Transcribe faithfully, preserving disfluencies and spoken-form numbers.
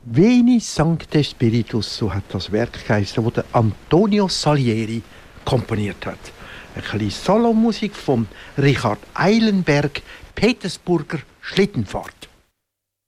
Veni Sancte Spiritus, so hat das Werk geheißen, das Antonio Salieri komponiert hat. Eine kleine Solomusik von Richard Eilenberg, Petersburger Schlittenfahrt.